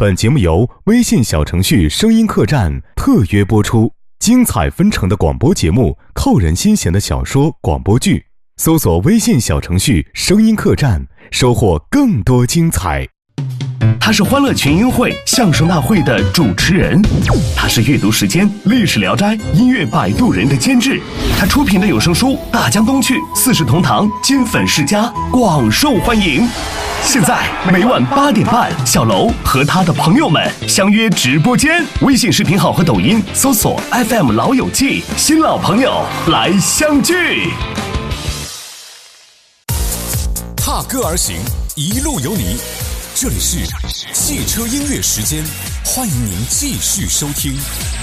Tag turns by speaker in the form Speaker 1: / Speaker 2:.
Speaker 1: 本节目由微信小程序声音客栈特约播出，精彩纷呈的广播节目，扣人心弦的小说广播剧，搜索微信小程序声音客栈，收获更多精彩。
Speaker 2: 他是欢乐群英会相声大会的主持人，他是阅读时间历史聊斋音乐摆渡人的监制，他出品的有声书《大江东去》《四世同堂》金粉世家广受欢迎。现在每晚8点半，小楼和他的朋友们相约直播间，微信视频号和抖音搜索 FM 老友记，新老朋友来相聚。
Speaker 3: 踏歌而行，一路有你。这里是汽车音乐时间，欢迎您继续收听。